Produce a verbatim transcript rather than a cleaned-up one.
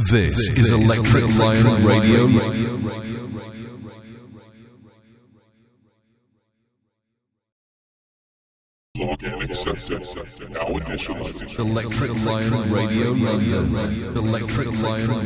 This is Electric Lion Radio. Login accepted. Now initializing. Electric Lion Radio London. Electric Lion